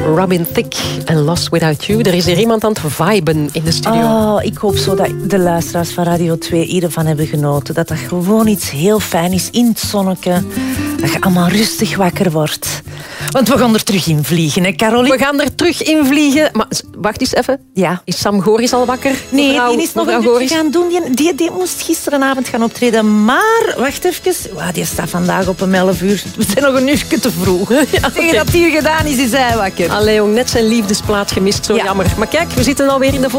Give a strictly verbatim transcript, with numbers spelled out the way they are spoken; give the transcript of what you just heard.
Robin Thicke en Lost Without You. Er is hier iemand aan het viben in de studio. Oh, ik hoop zo dat de luisteraars van Radio twee hiervan hebben genoten. Dat dat gewoon iets heel fijn is in het zonnetje. Dat je allemaal rustig wakker wordt. Want we gaan er terug in vliegen, hè, Caroline? We gaan er terug in vliegen. Maar wacht eens even. Ja. Is Sam Goris al wakker? Nee, mevrouw, die is nog mevrouw een Goris? gaan doen. Die, die, die moest gisteravond gaan optreden. Maar, wacht even. Wow, die staat vandaag op een elf uur. We zijn nog een uurtje te vroeg. Ja, okay. Tegen dat hier gedaan is, is hij wakker. Allee, jong, net zijn liefdesplaat gemist. Zo Ja. jammer. Maar kijk, we zitten alweer in de